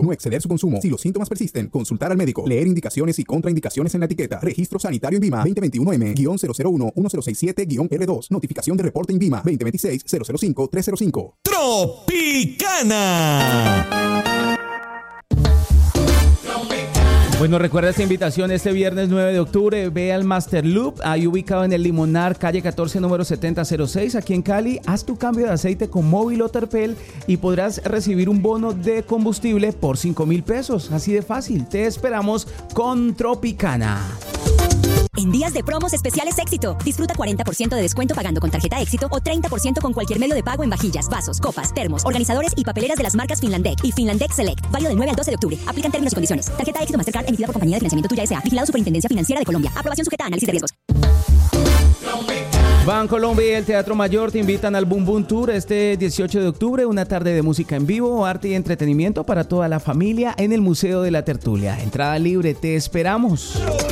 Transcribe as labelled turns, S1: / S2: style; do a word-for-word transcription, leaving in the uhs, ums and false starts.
S1: No exceder su consumo. Si los síntomas persisten, consultar al médico. Leer indicaciones y contraindicaciones en la etiqueta. Registro sanitario INVIMA veinte veintiuno M cero cero uno uno cero seis siete R dos. Notificación de reporte INVIMA veinte veintiséis cero cero cinco tres cero cinco.
S2: Tropicana. Bueno, recuerda esta invitación este viernes nueve de octubre. Ve al Master Loop, ahí ubicado en el Limonar, calle catorce, número setenta cero seis, aquí en Cali. Haz tu cambio de aceite con Móvil o Terpel y podrás recibir un bono de combustible por cinco mil pesos. Así de fácil. Te esperamos con Tropicana.
S3: En días de promos especiales Éxito, disfruta cuarenta por ciento de descuento pagando con tarjeta Éxito o treinta por ciento con cualquier medio de pago en vajillas, vasos, copas, termos, organizadores y papeleras de las marcas Finlandec y Finlandec Select. Válido del nueve al doce de octubre. Aplican términos y condiciones. Tarjeta Éxito Mastercard emitida por Compañía de Financiamiento Tuya S A. Vigilado Superintendencia Financiera de Colombia. Aprobación sujeta a análisis de riesgos.
S2: Bancolombia y el Teatro Mayor te invitan al Boom Boom Tour este dieciocho de octubre, una tarde de música en vivo, arte y entretenimiento para toda la familia en el Museo de la Tertulia. Entrada libre, te esperamos.